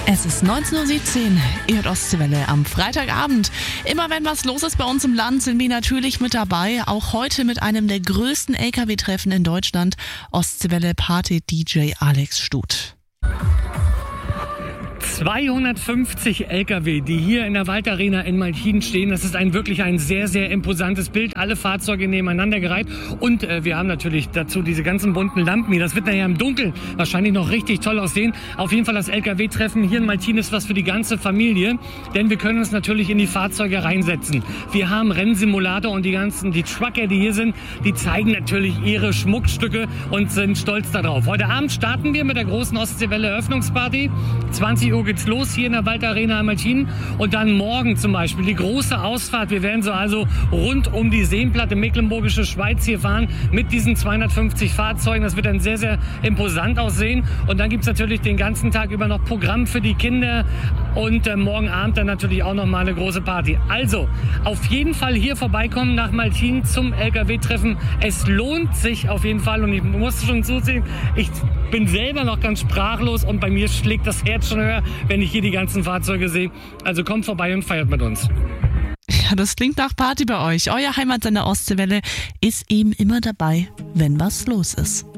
Es ist 19:17 Uhr, ihr hört Ostseewelle am Freitagabend. Immer wenn was los ist bei uns im Land, sind wir natürlich mit dabei. Auch heute mit einem der größten LKW-Treffen in Deutschland. Ostseewelle Party-DJ Alex Stut. 250 LKW, die hier in der Waldarena in Malchin stehen. Das ist wirklich ein sehr, sehr imposantes Bild. Alle Fahrzeuge nebeneinander gereiht. Und wir haben natürlich dazu diese ganzen bunten Lampen hier. Das wird nachher im Dunkeln wahrscheinlich noch richtig toll aussehen. Auf jeden Fall das LKW-Treffen hier in Malchin ist was für die ganze Familie. Denn wir können uns natürlich in die Fahrzeuge reinsetzen. Wir haben Rennsimulator und die Trucker, die hier sind, die zeigen natürlich ihre Schmuckstücke und sind stolz darauf. Heute Abend starten wir mit der großen Ostseewelle Eröffnungsparty. 20 Uhr geht's los hier in der Waldarena in Malchin und dann morgen zum Beispiel die große Ausfahrt. Wir werden so also rund um die Seenplatte Mecklenburgische Schweiz hier fahren mit diesen 250 Fahrzeugen. Das wird dann sehr, sehr imposant aussehen und dann gibt es natürlich den ganzen Tag über noch Programm für die Kinder und morgen Abend dann natürlich auch noch mal eine große Party. Also auf jeden Fall hier vorbeikommen nach Malchin zum LKW-Treffen. Es lohnt sich auf jeden Fall und ich muss schon zusehen, ich bin selber noch ganz sprachlos und bei mir schlägt das Herz schon höher, wenn ich hier die ganzen Fahrzeuge sehe. Also kommt vorbei und feiert mit uns. Ja, das klingt nach Party bei euch. Euer Heimatsender Ostseewelle ist eben immer dabei, wenn was los ist.